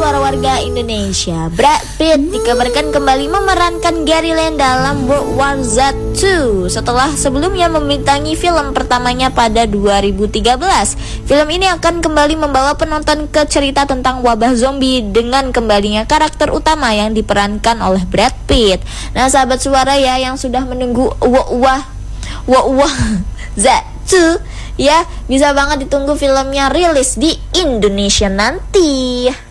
para warga Indonesia. Brad Pitt dikabarkan kembali memerankan Gary Land dalam World War Z 2 setelah sebelumnya membintangi film pertamanya pada 2013. Film ini akan kembali membawa penonton ke cerita tentang wabah zombie dengan kembalinya karakter utama yang diperankan oleh Brad Pitt. Nah, sahabat suara ya yang sudah menunggu Wah Z2 ya, bisa banget ditunggu filmnya rilis di Indonesia nanti.